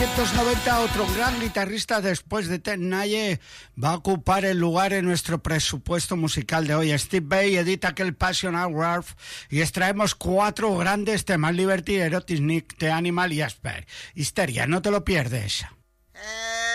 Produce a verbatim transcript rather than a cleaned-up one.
mil novecientos noventa, otro gran guitarrista después de Ted Nalle va a ocupar el lugar en nuestro presupuesto musical de hoy. Steve Vai edita aquel Passion Hour y extraemos cuatro grandes temas: Liberty, Erotic Nick, The Animal y Asper. Histeria, no te lo pierdes.